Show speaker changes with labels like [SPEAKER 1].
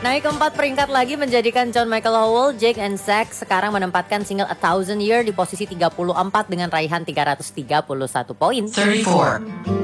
[SPEAKER 1] Naik ke 4 peringkat lagi menjadikan John Michael Howell, Jake and Zach sekarang menempatkan single A Thousand Year di posisi 34 dengan raihan 331 poin.
[SPEAKER 2] 34.